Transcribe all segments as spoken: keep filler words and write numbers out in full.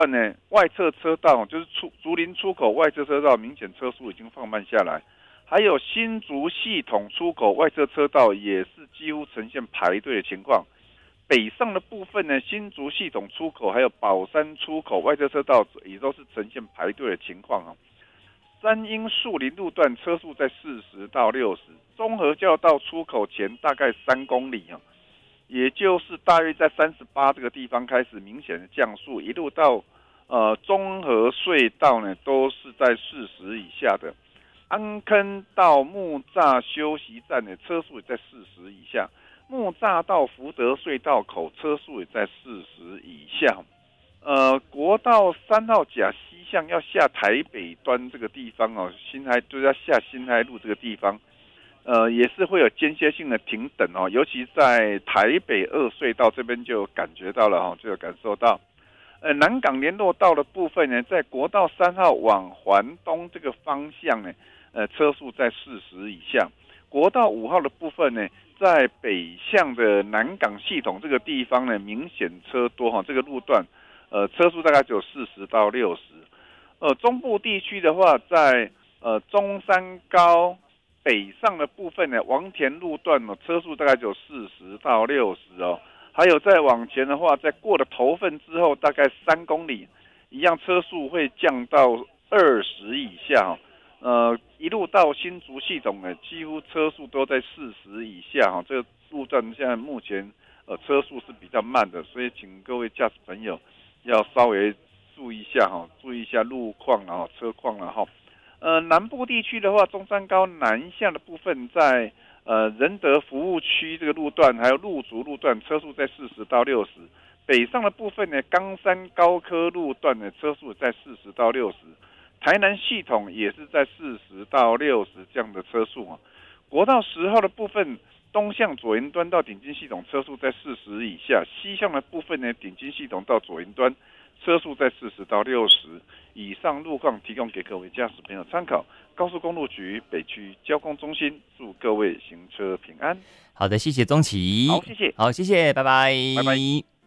呢，外侧车道就是出竹林出口外侧车道，明显车速已经放慢下来。还有新竹系统出口外侧车道也是几乎呈现排队的情况。北上的部分呢，新竹系统出口还有宝山出口外侧车道也都是呈现排队的情况啊。三英树林路段车速在四十到六十，中和交流道出口前大概三公里啊，也就是大约在三十八这个地方开始明显的降速，一路到呃中和隧道呢都是在四十以下的。安坑到木栅休息站的车速也在四十以下，木栅到福德隧道口车速也在四十以下。呃，国道三号甲西向要下台北端这个地方哦，新海就要下新海路这个地方，呃，也是会有间歇性的停等哦，尤其在台北二隧道这边就有感觉到了哈、哦，就有感受到。呃，南港联络道的部分呢，在国道三号往环东这个方向呢，呃，车速在四十以下。国道五号的部分呢，在北向的南港系统这个地方呢，明显车多哈，这个路段。呃，车速大概只有四十到六十。呃，中部地区的话，在呃中山高北上的部分呢，王田路段呢，车速大概只有四十到六十哦。还有再往前的话，在过了头份之后，大概三公里，一样车速会降到二十以下哦。呃，一路到新竹系统呢，几乎车速都在四十以下哈。这个路段现在目前呃车速是比较慢的，所以请各位驾驶朋友要稍微注意一下哈，注意一下路况然后车况了哈。呃，南部地区的话，中山高南向的部分在呃仁德服务区这个路段，还有路竹路段，车速在四十到六十。北上的部分呢，冈山高科路段的车速在四十到六十。台南系统也是在四十到六十这样的车速啊。国道十号的部分，东向左营端到顶金系统车速在四十以下，西向的部分呢，顶金系统到左营端车速在四十到六十。以上路况提供给各位驾驶朋友参考。高速公路局北区交通中心祝各位行车平安。 好的，谢谢宗岐。 好，谢谢。 好，谢谢，拜拜。 拜拜。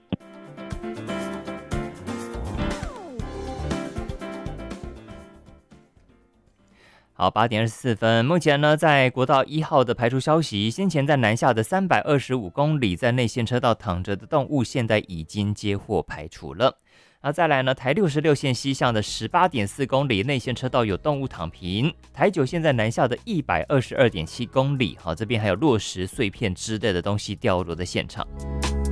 好，八点二十四分。目前呢，在国道一号的排除消息，先前在南下的三百二十五公里，在内线车道躺着的动物，现在已经接获排除了。那再来呢，台六十六线西向的十八点四公里内线车道有动物躺平。台九线在南下的一百二十二点七公里，好，这边还有落石碎片之类的东西掉落在现场。